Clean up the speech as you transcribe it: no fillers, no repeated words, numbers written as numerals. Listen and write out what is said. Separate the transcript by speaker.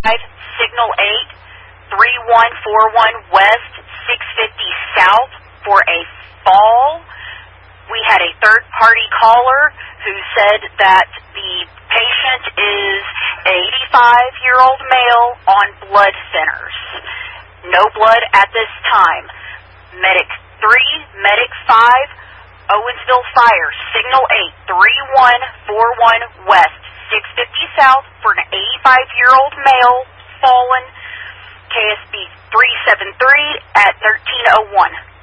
Speaker 1: Signal 8, 3141 West, 650 South for a fall. We had a third-party caller who said that the patient is an 85-year-old male on blood thinners. No blood at this time. Medic 3, Medic 5, Owensville Fire, Signal 8, 3141 West, 650 South for an 85-year-old male fallen, KSB 373 at 1301.